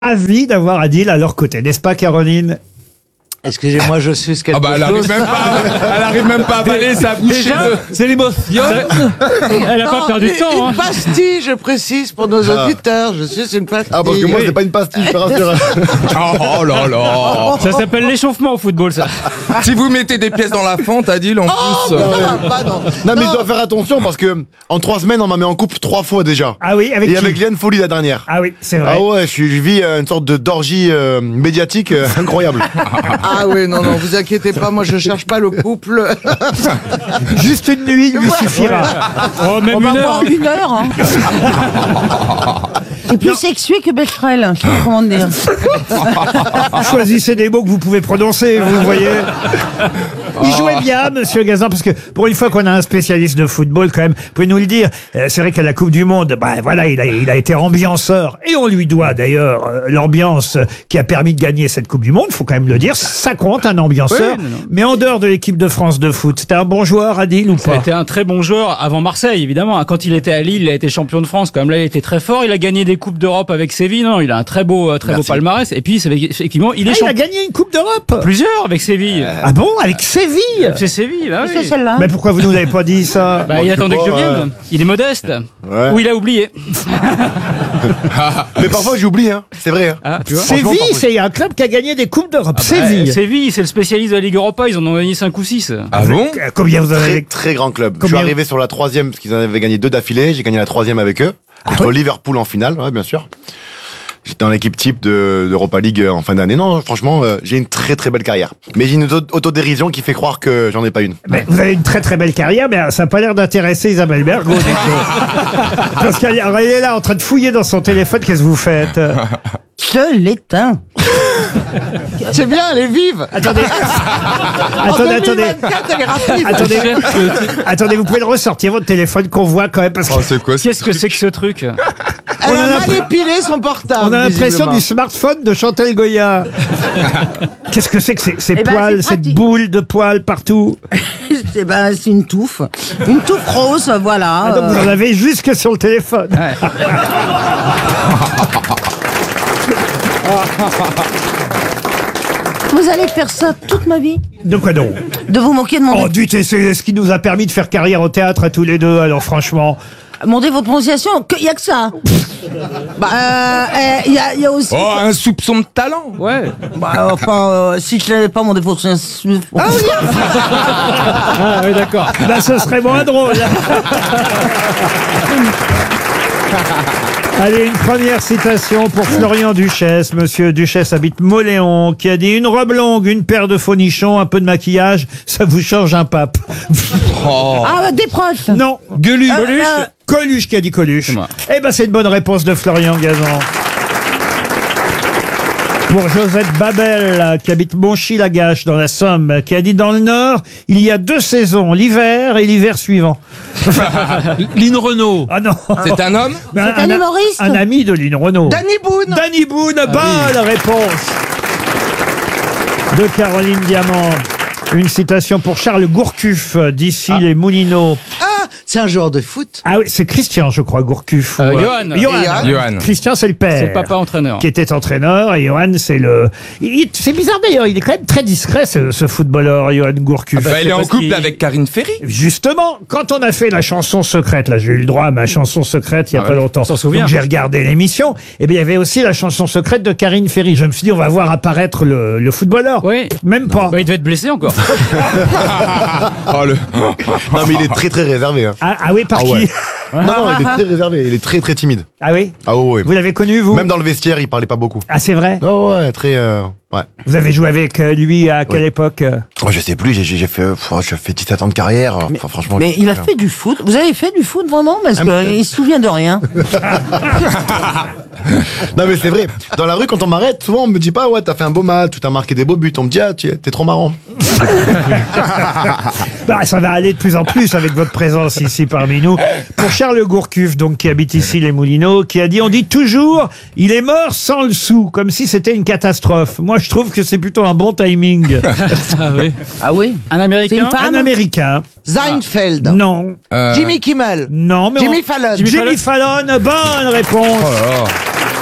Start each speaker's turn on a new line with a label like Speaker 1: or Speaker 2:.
Speaker 1: ravis d'avoir Adil à leur côté, n'est-ce pas, Caroline?
Speaker 2: Excusez-moi, je suis quelque
Speaker 3: elle arrive
Speaker 2: chose.
Speaker 3: elle arrive même pas à avaler sa bouche.
Speaker 4: C'est l'émotion. Elle a pas perdu de temps.
Speaker 2: Une pastille, je précise pour nos auditeurs. Je suis une pastille.
Speaker 5: Ah, parce que moi, c'est pas une pastille, je te rassure.
Speaker 3: Oh là là.
Speaker 4: Ça s'appelle l'échauffement au football, ça.
Speaker 3: Si vous mettez des pièces dans la fente, Adil, en plus.
Speaker 5: Non, mais je dois faire attention parce que en 3 semaines, on m'a mis en couple 3 fois déjà.
Speaker 1: Ah oui, avec
Speaker 5: Et
Speaker 1: qui?
Speaker 5: avec Liane Folly la dernière.
Speaker 1: Ah oui, c'est vrai.
Speaker 5: Ah ouais, je vis une sorte d'orgie médiatique incroyable.
Speaker 2: Ah oui, non, vous inquiétez pas, moi je cherche pas le couple.
Speaker 1: Juste une nuit lui suffira.
Speaker 4: Oh, même
Speaker 6: On va
Speaker 4: une heure.
Speaker 6: avoir 1 heure. Hein. Et plus sexué que Becherel, je sais pas comment dire.
Speaker 1: Choisissez des mots que vous pouvez prononcer, vous voyez. Il jouait bien, Monsieur Gazan, parce que pour une fois qu'on a un spécialiste de football, quand même, vous pouvez nous le dire. C'est vrai qu'à la Coupe du Monde, voilà, il a été ambianceur, et on lui doit d'ailleurs l'ambiance qui a permis de gagner cette Coupe du Monde. Faut quand même le dire, ça compte un ambianceur.
Speaker 4: Oui, non.
Speaker 1: Mais en dehors de l'équipe de France de foot, c'était un bon joueur, Adil, ou pas?
Speaker 4: C'était un très bon joueur avant Marseille, évidemment. Quand il était à Lille, il a été champion de France. Quand même, là, il était très fort. Il a gagné des coupes d'Europe avec Séville. Non, il a un très beau palmarès. Et puis, effectivement, il est
Speaker 1: Il a gagné une Coupe d'Europe.
Speaker 4: plusieurs avec Séville.
Speaker 1: Ah bon, avec Séville?
Speaker 4: C'est Séville, bah
Speaker 6: C'est
Speaker 4: oui.
Speaker 6: celle-là.
Speaker 1: Mais pourquoi vous nous l'avez pas dit ça?
Speaker 4: Bah, il attendait que je vienne. Il est modeste.
Speaker 5: Ouais.
Speaker 4: Ou il a oublié.
Speaker 5: Mais parfois, j'oublie, hein. C'est vrai. Hein.
Speaker 4: Ah, tu vois.
Speaker 5: Franchement,
Speaker 1: Séville,
Speaker 5: parfois-
Speaker 1: c'est un club qui a gagné des coupes d'Europe. Séville.
Speaker 4: Séville, c'est le spécialiste de la Ligue Europa. Ils en ont gagné 5 ou 6.
Speaker 3: Ah bon?
Speaker 1: Combien vous en
Speaker 5: Très
Speaker 1: avez?
Speaker 5: très grand club.
Speaker 1: Combien-
Speaker 5: Je suis arrivé sur la 3e parce qu'ils en avaient gagné 2 d'affilée. J'ai gagné la 3e avec eux contre Liverpool en finale, ouais, bien sûr. J'étais dans l'équipe type d'Europa League en fin d'année. Non, franchement, j'ai une très très belle carrière. Mais j'ai une autodérision qui fait croire que j'en ai pas une.
Speaker 1: Mais vous avez une très très belle carrière, mais ça n'a pas l'air d'intéresser Isabelle Bergo. Parce qu'elle est là en train de fouiller dans son téléphone. Qu'est-ce que vous faites?
Speaker 6: Je l'éteins.
Speaker 2: C'est bien, elle est vive.
Speaker 1: Attendez,
Speaker 2: En
Speaker 1: attendez.
Speaker 2: 2024, elle est rapide.
Speaker 1: Attendez, vous pouvez le ressortir votre téléphone qu'on voit quand même parce que
Speaker 3: Oh, c'est quoi
Speaker 4: Qu'est-ce que c'est que ce truc?
Speaker 2: Elle
Speaker 1: On a
Speaker 2: a mal épilé son portable.
Speaker 1: on a l'impression
Speaker 2: visiblement.
Speaker 1: du smartphone de Chantal Goya. Qu'est-ce que c'est que ces
Speaker 6: Eh ben,
Speaker 1: poils,
Speaker 6: c'est
Speaker 1: cette
Speaker 6: pratique.
Speaker 1: boule de poils partout?
Speaker 6: C'est une touffe. Une touffe rose, voilà.
Speaker 1: Ah, donc vous en avez jusque sur le téléphone.
Speaker 6: Vous allez faire ça toute ma vie?
Speaker 1: De quoi donc?
Speaker 6: De vous moquer de mon...
Speaker 1: Oh, dites, c'est ce qui nous a permis de faire carrière au théâtre à tous les deux, alors franchement.
Speaker 6: Mon votre prononciation, il y a que ça. Il y a aussi...
Speaker 3: Oh, un soupçon de talent.
Speaker 4: Ouais.
Speaker 6: Si je l'avais pas, mon défaut, c'est un...
Speaker 4: Ah oui, d'accord.
Speaker 1: Là, ce serait moins drôle. Allez, une première citation pour Florian Duchesse. Monsieur Duchesse habite Moléon, qui a dit: une robe longue, une paire de faux nichons, un peu de maquillage, ça vous change un pape.
Speaker 6: Ah, des proches.
Speaker 1: Non.
Speaker 4: Gueuluche.
Speaker 1: Coluche qui a dit Coluche.
Speaker 4: C'est moi.
Speaker 1: Eh ben, c'est une bonne réponse de Florian Gazan. Pour Josette Babel, qui habite Monchy-Lagache dans la Somme, qui a dit: dans le Nord, il y a 2 saisons, l'hiver et l'hiver suivant.
Speaker 4: Lynn Renault.
Speaker 1: Ah non.
Speaker 3: C'est un homme?
Speaker 1: Un
Speaker 6: humoriste.
Speaker 1: Un ami de Lynn Renault.
Speaker 2: Danny Boone.
Speaker 1: Danny Boone, bonne réponse de Caroline Diamant. Une citation pour Charles Gourcuff, d'ici les Moulineaux.
Speaker 2: Ah, c'est un joueur de foot.
Speaker 1: Ah oui, c'est Christian, je crois, Gourcuff. ou,
Speaker 4: Johan.
Speaker 3: Johan.
Speaker 1: Christian, c'est le père.
Speaker 4: C'est le papa entraîneur.
Speaker 1: Qui était entraîneur, et Johan, c'est le... C'est bizarre d'ailleurs, il est quand même très discret, ce footballeur, Johan Gourcuff.
Speaker 3: Bah, il est en
Speaker 4: parce
Speaker 3: couple
Speaker 4: qu'il-
Speaker 3: avec Karine Ferry.
Speaker 1: Justement, quand on a fait la chanson secrète, là, j'ai eu le droit à ma chanson secrète il y a
Speaker 4: Ah
Speaker 1: pas
Speaker 4: ouais,
Speaker 1: longtemps.
Speaker 4: on s'en souvient.
Speaker 1: Donc j'ai regardé l'émission, et bien il y avait aussi la chanson secrète de Karine Ferry. Je me suis dit, on va voir apparaître le footballeur.
Speaker 4: Oui.
Speaker 1: Même pas.
Speaker 4: Bah, il devait être blessé encore.
Speaker 3: Oh, le...
Speaker 5: Non, mais il est très très réservé. Hein.
Speaker 1: Ah oui, par
Speaker 5: Ah
Speaker 1: qui?
Speaker 5: ouais. Non, il est très réservé. Il est très très timide.
Speaker 1: Ah oui?
Speaker 5: Ah ouais.
Speaker 1: Vous l'avez connu, vous?
Speaker 5: Même dans le vestiaire, il parlait pas beaucoup.
Speaker 1: Ah, c'est vrai?
Speaker 5: Oh ouais, très. Ouais.
Speaker 1: Vous avez joué avec lui à quelle
Speaker 5: Oui.
Speaker 1: époque?
Speaker 5: Oh, je sais plus. J'ai fait 17 ans de carrière. Enfin, franchement.
Speaker 6: Mais il a fait du foot. Vous avez fait du foot vraiment? Parce qu'il se souvient de rien.
Speaker 5: Non mais c'est vrai. Dans la rue, quand on m'arrête, souvent on me dit pas: ouais, t'as fait un beau match, ou t'as marqué des beaux buts. On me dit: ah, t'es trop marrant.
Speaker 1: Bah, ça va aller de plus en plus avec votre présence ici parmi nous. Pour Charles Gourcuff, donc, qui habite ici les Moulineaux, qui a dit: on dit toujours, il est mort sans le sou, comme si c'était une catastrophe. Moi, je trouve que c'est plutôt un bon timing.
Speaker 4: Ah oui.
Speaker 6: Ah oui?
Speaker 4: Un
Speaker 6: C'est
Speaker 4: Américain.
Speaker 6: une femme?
Speaker 1: Un Américain.
Speaker 2: Seinfeld.
Speaker 1: Non.
Speaker 2: Jimmy Kimmel.
Speaker 1: Non, mais
Speaker 2: Jimmy Fallon.
Speaker 1: Jimmy Fallon, bonne réponse.
Speaker 3: Oh là là.